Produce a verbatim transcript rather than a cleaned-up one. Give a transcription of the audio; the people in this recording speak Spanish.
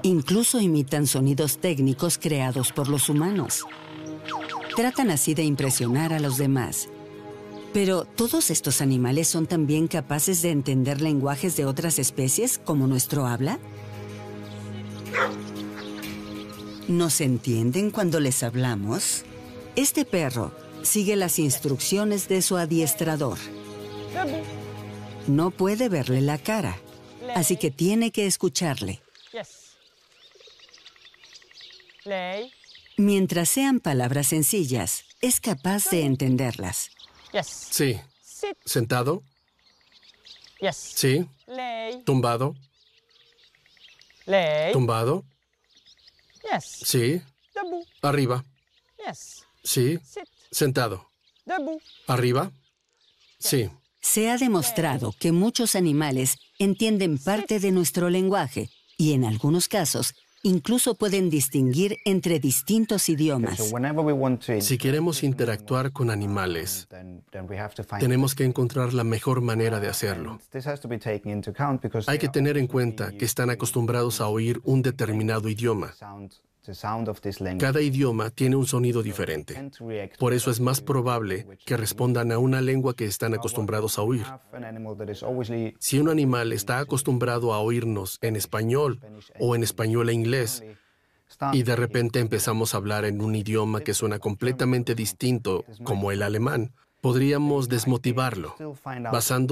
Incluso imitan sonidos técnicos creados por los humanos. Tratan así de impresionar a los demás. Pero, ¿todos estos animales son también capaces de entender lenguajes de otras especies, como nuestro habla? ¿Nos entienden cuando les hablamos? Este perro sigue las instrucciones de su adiestrador. No puede verle la cara, así que tiene que escucharle. Mientras sean palabras sencillas, es capaz de entenderlas. Sí. ¿Sentado? Sí. ¿Tumbado? ¿Tumbado? Sí. ¿Arriba? Sí. ¿Sentado? ¿Arriba? Sí. Se ha demostrado que muchos animales entienden parte de nuestro lenguaje y, en algunos casos, incluso pueden distinguir entre distintos idiomas. Si queremos interactuar con animales, tenemos que encontrar la mejor manera de hacerlo. Hay que tener en cuenta que están acostumbrados a oír un determinado idioma. Cada idioma tiene un sonido diferente. Por eso es más probable que respondan a una lengua que están acostumbrados a oír. Si un animal está acostumbrado a oírnos en español o en español e inglés, y de repente empezamos a hablar en un idioma que suena completamente distinto, como el alemán, podríamos desmotivarlo, basando